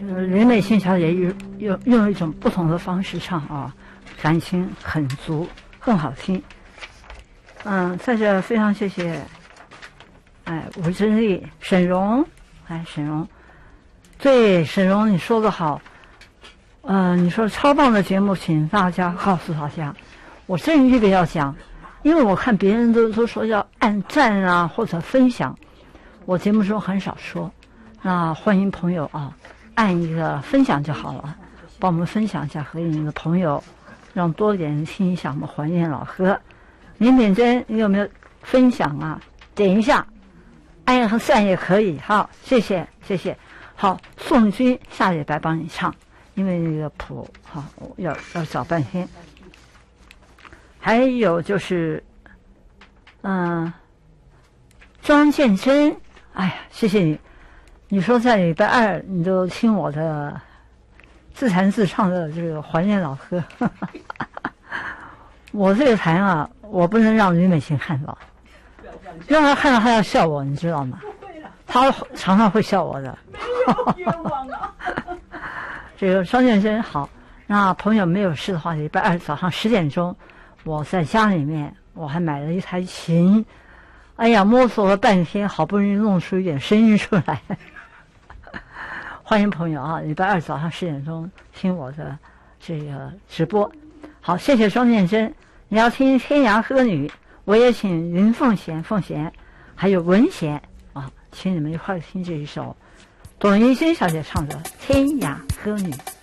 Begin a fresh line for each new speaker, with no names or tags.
就是林美欣小姐用一种不同的方式唱啊，感情很足，更好听。在这非常谢谢，吴珍丽、沈荣，沈荣，对，沈荣你说的好，你说超棒的节目，请大家告诉大家，我正预备要讲，因为我看别人都说要按赞啊或者分享，我节目中很少说，那欢迎朋友啊，按一个分享就好了，帮我们分享一下和你的朋友，让多点人听一下我们怀念老歌。林秉珍，你有没有分享啊？点一下，按一个赞也可以。好，谢谢。好，宋军下礼拜帮你唱，因为那个谱好要找半天。还有就是，庄建真，哎呀，谢谢你。你说在礼拜二你都听我的自弹自唱的这个怀念老歌，我这个弹啊，我不能让吕美琴看到，让她看到她要笑我，你知道吗？她常常会笑我的。这个庄建真好，那朋友没有事的话，礼拜二早上10点钟，我在家里面，我还买了一台琴，哎呀，摸索了半天，好不容易弄出一点声音出来。欢迎朋友啊，礼拜二早上10点钟听我的这个直播。好，谢谢庄建真。你要听《天涯歌女》，我也请云凤贤、还有文贤啊，请你们一块听这一首董云欣小姐唱的《天涯歌女》。